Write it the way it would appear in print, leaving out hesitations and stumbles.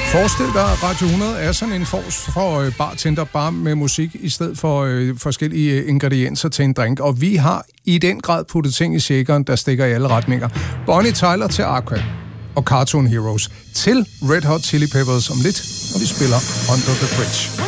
Forestil dig, at Radio 100 er sådan en form for bartender, bare med musik, i stedet for forskellige ingredienser til en drink. Og vi har i den grad puttet ting i shakeren, der stikker i alle retninger. Bonnie Tyler til Aqua og Cartoon Heroes til Red Hot Chili Peppers om lidt, når vi spiller Under the Bridge.